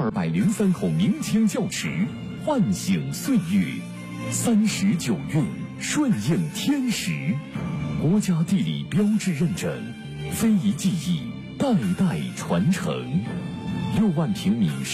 203口明清教池，唤醒岁月。39韵，顺应天时。国家地理标志认证，非遗技艺代代传承。6万平米